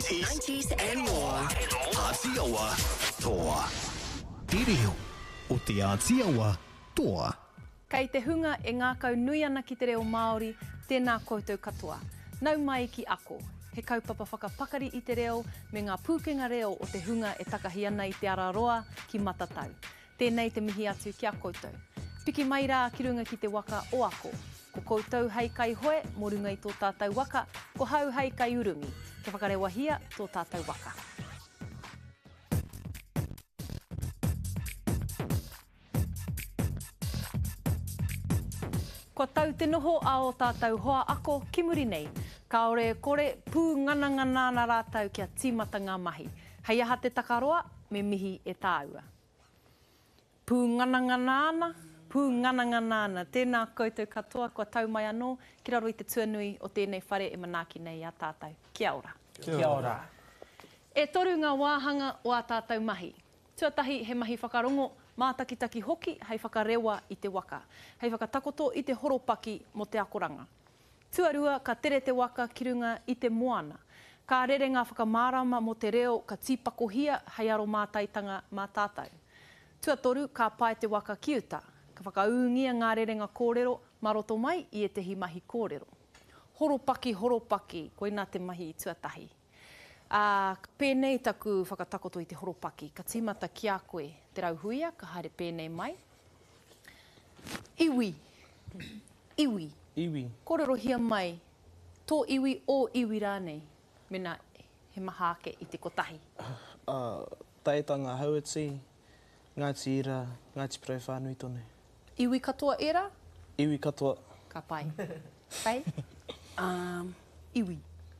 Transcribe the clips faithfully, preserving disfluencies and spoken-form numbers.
nineties and more. Ātiawa toa. Tirihio o te Ātiawa toa. Kei te hunga e ngā kau nui ana ki te reo Māori, tēnā koutou katoa. Nau mai ki ako. He kaupapa whakapakari i te reo, me ngā pūkenga reo o te hunga e takahi ana i te araroa ki matatau. Tēnei te mihi atu ki a koutou. Piki mai rā ki runga ki te waka o ako. Ko koutou hei kai hoe, mo runga i tō tātou waka, ko hau hei kai urungi. Ke whakarewahia tō tātou waka. Kua tau te noho a o tātou hoa ako ki muri nei. Kaore kore pū ngana ngana na rātau kia tīmata ngā mahi. Hei aha te takaroa, me mihi e tāua. Pū ngana ngana ana, pū ngana ngana ana. Tēnā koutou katoa, kua tau mai anō, ki raro i te tuanui o tēnei whare e manaaki nei a tātou. Kia ora. Kia ora. E toru ngā wāhanga o a tātou mahi. Tuatahi he mahi whakarongo, mātakitaki hoki, hei whakarewa i te waka. Hei whakatakoto i te horopaki mo te akoranga. Tuarua, ka tere te waka ki runga i te moana. Ka rere ngā whakamārama mo te reo ka tīpakohia hei aro mātaitanga mā tātou. Tuatoru, ka pai te waka ki uta. Ka whakaungia ngā rerenga kōrero, maroto mai i e te hi mahi kōrero. Horopaki, horopaki, koina te mahi i tuatahi. Uh, pēnei taku whakatakoto i te horopaki, ka tīmata ki a koe te rauhuia, ka haere pēnei mai. Iwi. Iwi. Iwi. Kōrero hia mai, tō iwi o iwi rānei, mena he mahake i te kotahi. Uh, taitanga hauati, Ngāti Ira, Ngāti Parau Whānui tonu. Iwi katoa era? Iwi katoa. Ka pai. Pai? Um, iwi.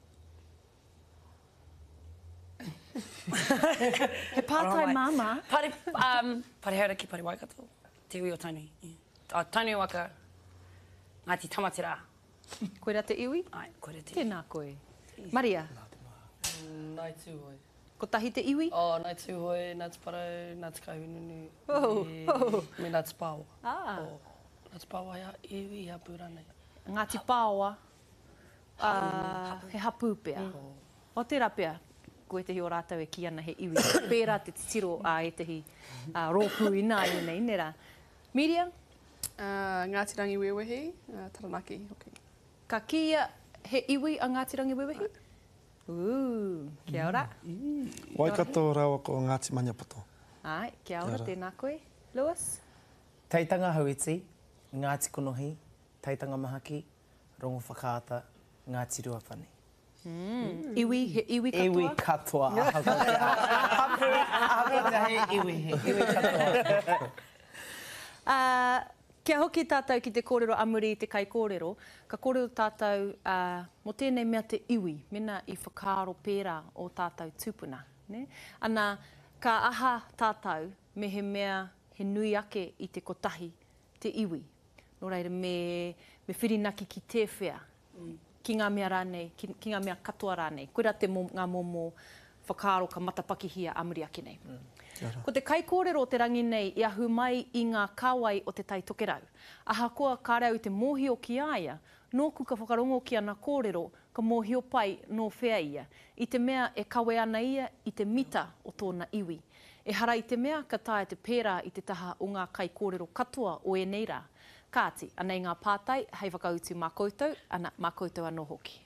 He pātai māma. Pare, um, parehara ki pare waikato. Te iwi o taunui. Yeah. Oh, taunui waka, Ngāti Tamatera. Koe rā te iwi? Ai, koe rā te iwi. Tēnā koe. Maria? Nai tūhoi. Ko tahi te iwi? Oh, nai tūhoi, Ngāti Parau, Ngāti Kahununu, Oh, me, oh. me Ngāti Pāoa. Ah. Oh, Ngāti Pāoa ia iwi ia pūranei. Ngāti Pāoa, uh, he hapū pea. Oh. O tērā pea, koe te hi o rātau e ki ana he iwi. Pērā te titiro a e te hi uh, rōpū ina i nei, nera. Miriam? Uh, Ngāti Rangi Wewehi, uh, Taranaki, okay. Ka kia he iwi a Ngāti Rangi Wewehi? Uu, kia ora. Waikato rawa ko Ngāti Maniapoto. Ai, kia ora, tēnā koe. Lewis? Taitanga hauiti, Ngāti Konohi, Taitanga Mahaki, Rongo Whakaata, Ngāti Ruapani. Mm. Iwi, he iwi katoa? Iwi katoa. Hapura, hapura he iwi he. Iwi katoa. Uh, kia hoki tātou ki te kōrero amuri i te kai kōrero, ka kōrero tātou uh, mo tēnei mea te iwi, mena i whakaaro pērā o tātou tūpuna. Ne? Ana, ka aha tātou me he mea he nui ake i te kotahi, te iwi. Nō reira, me, me whirinaki ki te whea, mm. ki ngā mea rānei, ki, ki ngā mea katoa rānei. Koira te mo, ngā momo whakaaro ka matapakihia amuri ake nei. Mm. Ko te kai kōrero o te rangi nei, i ahu mai i ngā kāwai o te tai tokerau. Ahakoa kā rau i te mōhio ki aia, nōku ka whakarongo ki ana kōrero, ka mōhio pai nō whea ia. I te mea e kawe ana ia i te mita o tōna iwi. E hara i te mea ka tae te pērā i te taha o ngā kai kōrero katoa o e nei rā. Kāti, anei ngā pātai, hei whakautu mā koutou, ana mā koutou anō hoki.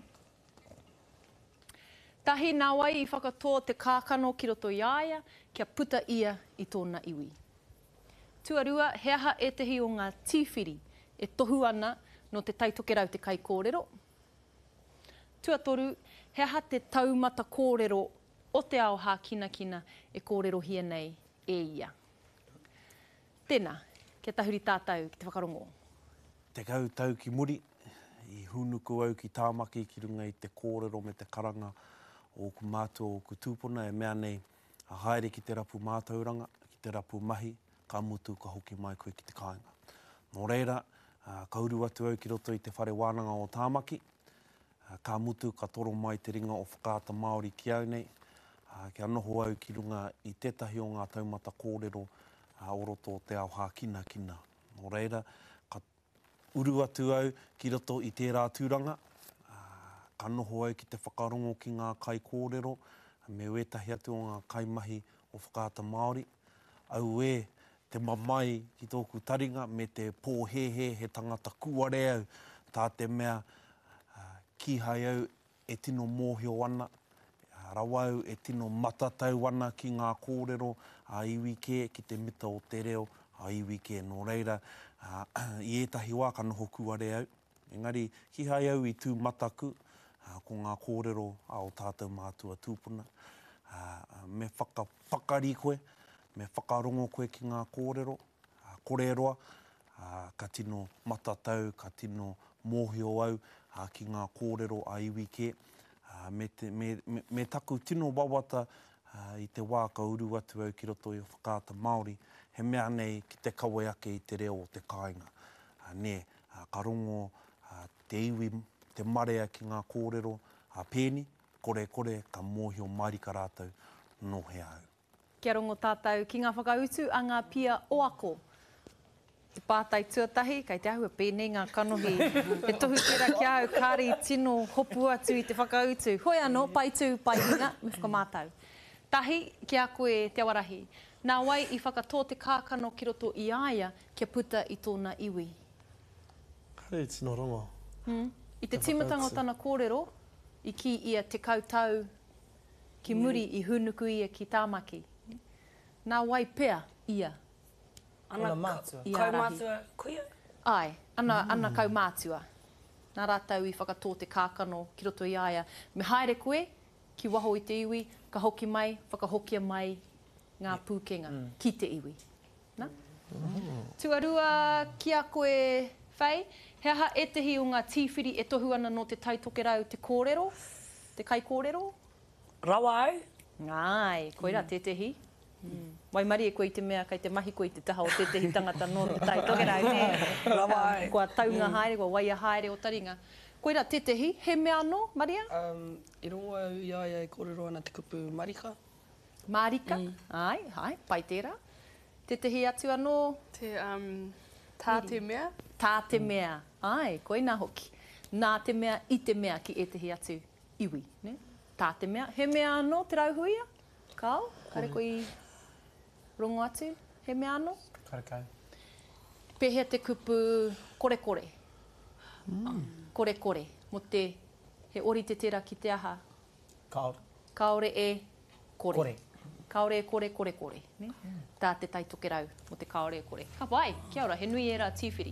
Tahi nā wai i whakatoa te kākano ki roto i aia, kia puta ia i tōna iwi. Tuarua, he aha e tehi o ngā tīwhiri e tohu ana no te taitokerau te kai kōrero. Tuatoru, he aha te taumata kōrero o te ao hā kina kina e kōrero hia nei e ia. Tēnā, kia tahuri tātou ki te whakarongo. Te kau tau ki muri, i hunuku au ki tāmaki ki runga i te kōrero me te karanga o ku mātua o ku tūpuna, e mea nei a haere ki te rapu mātauranga, ki te rapu mahi, ka mutu ka hoki mai koe ki te kāinga. Nō reira, uh, ka uru atu au ki roto i te whare wānanga o tāmaki, uh, ka mutu ka toro mai te ringa o whakaata Māori ki au nei, uh, kia noho au ki runga i tētahi o ngā taumata kōrero uh, o roto o te ao hā kina kina. Nō reira, ka uru atu au ki roto i tērā tūranga, uh, ka noho au ki te whakarongo ki ngā kai kōrero, me wetahi atu o ngā kaimahi o whakaata Māori. Au e, te mamai ki tōku taringa me te pōhehe he tangata kuare au, tā te mea uh, ki hai au e tino mōhio ana, uh, rawau e tino matatau ana ki ngā kōrero a iwi ke, ki te mita o te reo a iwi ke. Nō reira, uh, i ētahi wā ka noho kuare au. Engari, ki hai au i tū mataku, uh, ko ngā kōrero a o tātou mātua tūpuna. Uh, me whaka, whakari koe, me whakarongo koe ki ngā kōrero, uh, kōreroa, uh, ka tino matatau, ka tino mōhio au uh, ki ngā kōrero a iwi ke. Uh, me, te, me, me, me taku tino wawata uh, i te wā ka uru atu au ki roto i o whakaata Māori, he mea nei ki te kawe ake i te reo o te kāinga. Uh, ne, uh, ka rongo uh, te iwi, te marea ki ngā kōrero a uh, pēni, kore kore, ka mōhio marika rātou no he au. Kia rongo tātou ki ngā whakautu a ngā pia o ako. Te pātai tuatahi, kei te ahua pēnei ngā kanohi. E tohu tera ki au, kāri tino hopu atu i te whakautu. Hoi anō, pai tū, pai hinga, me whakamātau. Tahi, ki a koe te awarahi. Nā wai i whakatō te kākano ki roto i aia, kia puta i tōna iwi. Kāre tino rongo. Hmm? I te timatanga o tāna kōrero, i ki ia te kautau ki muri i hunuku ia ki tāmaki. Nā wai pea ia. Ana mātua. kaumātua kuia? Ai, ana, mm. ana kaumātua. Nā rātau i whakatō te kākano ki roto i aia. Me haere koe, ki waho i te iwi, ka hoki mai, whakahokia mai ngā yeah. pūkenga mm. ki te iwi. Nā? Mm. Tuarua ki a koe whai, he aha etehi o ngā tīwhiri e tohu ana no te taitokerau te kōrero, te kai kōrero? Rawa au. Ngai, koira mm. tetehi. Mm. Waimari e koe i te mea, kei te mahi koe i te taha o tetehi tangata no te taitokerau. Rawa au. Kua taunga haere, kua waia haere o taringa. Koira tetehi, he mea anō, Maria? Um, I rongo au i aia e kōrero ana te kupu marika. Marika? Mm. Ai, ai, pai tērā. Tetehi atu anō? Te um, tā te mea. Tā te mea. Ai, koe nā hoki. Nā te mea, i te mea ki etehi atu iwi. Ne? Tā te mea. He mea anō te rauhuia? Kao? Kare koe i rongo atu? He mea anō? Kare kai. Pehea te kupu kore kore. Mm. Kore kore. Mo te, he ori te tera ki te aha. Kaore. Kaore e kore. Kore. Kaore e kore, kore, kore. Ne? Mm. Tā te taitokerau mo te kaore e kore. Ka wai, kia ora, he nui e rā tīwhiri.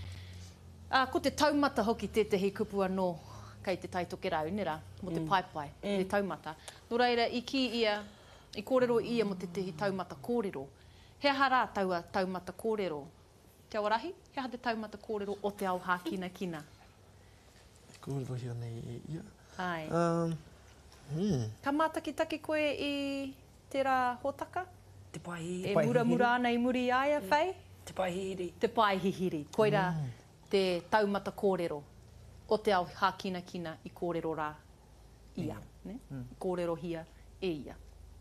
Uh, ko te taumata hoki tētahi kupu anō kei te taitokerau, nera, mo te mm. paipai, mm. te taumata. Nō reira, i ki ia, i kōrero ia mo te tehi taumata kōrero. He aha rā taua taumata kōrero? Te awarahi, he aha te taumata kōrero o te ao hākina kina? Kōrero hia nei ia. Ai. Um, hmm. Ka mātakitaki koe i tērā hōtaka? Te paihihiri. E mura mura ana i muri i aia, whai? Te paihihiri. Te paihihiri. Koira mm. te taumata kōrero o te ao hākina kina i kōrero rā ia. Mm. Ne? Mm. Kōrero hia e ia.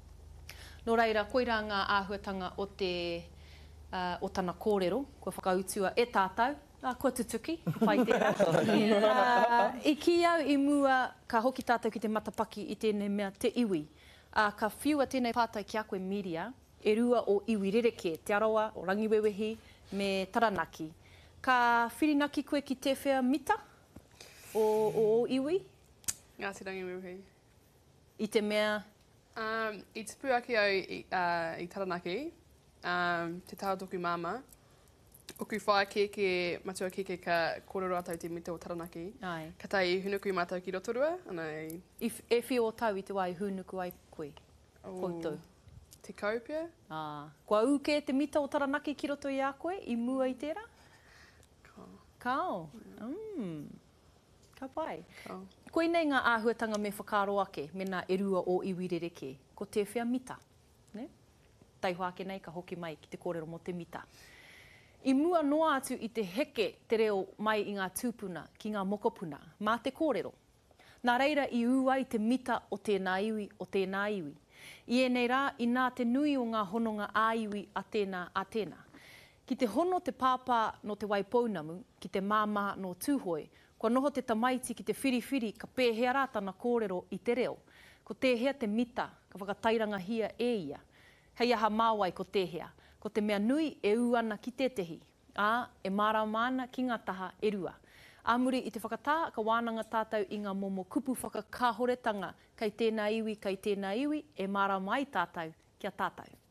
Nō reira, koira ngā āhuatanga o te uh, o tana kōrero, kua whakautua e tātou, uh, kua tutuki, whai tērā. uh, I ki au i mua ka hoki tātou ki te matapaki i tēnei mea te iwi. Uh, ka whiua tēnei pātai ki a koe media, e rua o iwi rereke, te arawa, o rangiwewehi, me taranaki. Ka whirinaki koe ki te whea mita o, o, o iwi? Ngāti rangiwewehi. I te mea? Um, I tipu ake au i, uh, i taranaki, um, te tātoku māma, oku whae keke, matua keke ka kōrero atau te mita o taranaki. Ai. Ka tai hunuku i mātou ki rotorua, anai... I, e whio o tau i te wai hunuku ai koe, oh, koutou. Te kaupia? Ah. Kua uke te mita o taranaki ki roto i a koe, i mua i tērā? Kao. Kao? Mm. Ka pai. Kao. Koe nei ngā āhuatanga me whakaro ake, mena e rua o iwi rereke, ko te whea mita. Ne? Taiho ake nei ka hoki mai ki te kōrero mo te mita. I mua noa atu i te heke te reo mai i ngā tūpuna, ki ngā mokopuna, mā te kōrero. Nā reira i uai te mita o tēnā iwi, o tēnā iwi. I enei rā, i nā te nui o ngā hononga āiwi a tēnā a tēnā. Ki te hono te pāpā no te waipounamu, ki te māmaha no tūhoi, Kua noho te tamaiti ki te whiriwhiri, ka pēhea rā tana kōrero i te reo. Ko tēhea te mita, ka whakatairanga hia e ia. Hei aha māwai ko tēhea. Ko te mea nui e u ana ki tētehi. Ā, e mārama ana ki ngā taha e rua. Āmuri i te whakatā, ka wānanga tātou i ngā momo kupu whakakahoretanga kei tēnā iwi, kei tēnā iwi, e mārama ai tātou, kia tātou.